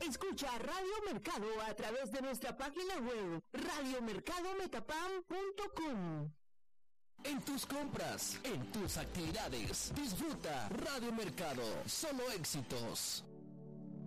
Escucha Radio Mercado a través de nuestra página web radiomercadometapam.com. En tus compras, en tus actividades, disfruta Radio Mercado. Solo éxitos.